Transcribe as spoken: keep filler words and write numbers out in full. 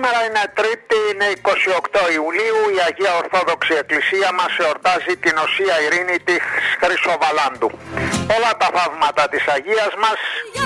Σήμερα είναι Τρίτη, είναι εικοστή ογδόη Ιουλίου. Η Αγία Ορθόδοξη Εκκλησία μας εορτάζει την Οσία Ειρήνη της Χρυσοβαλάντου. Όλα τα θαύματα της Αγίας μας